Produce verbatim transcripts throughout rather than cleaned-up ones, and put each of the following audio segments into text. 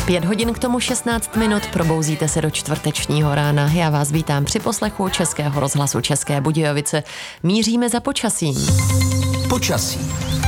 Pět hodin k tomu šestnáct minut, probouzíte se do čtvrtečního rána. Já vás vítám při poslechu Českého rozhlasu České Budějovice. Míříme za počasím. Počasí.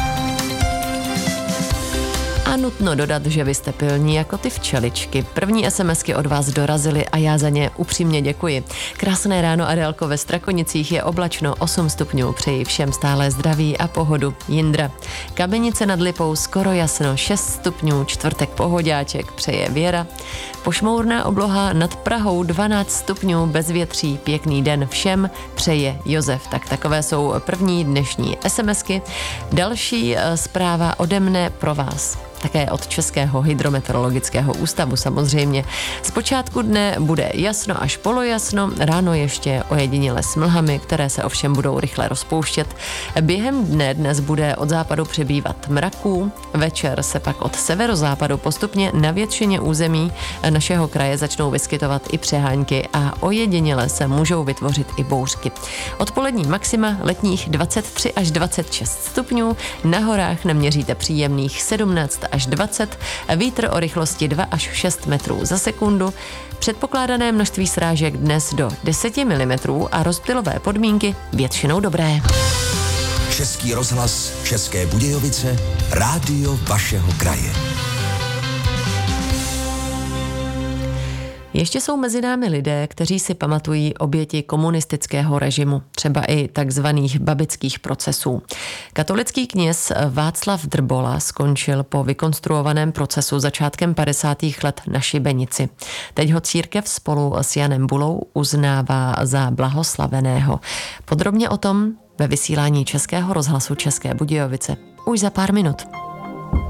A nutno dodat, že vy jste pilní jako ty včeličky. První SMSky od vás dorazily a já za ně upřímně děkuji. Krásné ráno, Adélko, ve Strakonicích je oblačno, osm stupňů, přeji všem stále zdraví a pohodu. Jindra. Kamenice nad Lipou skoro jasno, šest stupňů, čtvrtek pohoďáček, přeje Věra. Pošmourná obloha nad Prahou, dvanáct stupňů, bez větří, pěkný den všem, přeje Josef. Tak takové jsou první dnešní SMSky. Další zpráva ode mne pro vás. Také od Českého hydrometeorologického ústavu samozřejmě. Zpočátku dne bude jasno až polojasno, ráno ještě ojediněle s mlhami, které se ovšem budou rychle rozpouštět. Během dne dnes bude od západu přibývat mraků, večer se pak od severozápadu postupně na většině území našeho kraje začnou vyskytovat i přehánky a ojediněle se můžou vytvořit i bouřky. Odpolední maxima letních dvacet tři až dvacet šest stupňů, na horách naměříte příjemných sedmnáct až dvacet, vítr o rychlosti dva až šest metrů za sekundu, předpokládané množství srážek dnes do deset milimetrů a rozptylové podmínky většinou dobré. Český rozhlas České Budějovice, rádio vašeho kraje. Ještě jsou mezi námi lidé, kteří si pamatují oběti komunistického režimu, třeba i takzvaných babických procesů. Katolický kněz Václav Drbola skončil po vykonstruovaném procesu začátkem padesátých let na šibenici. Teď ho církev spolu s Janem Bulou uznává za blahoslaveného. Podrobně o tom ve vysílání Českého rozhlasu České Budějovice už za pár minut.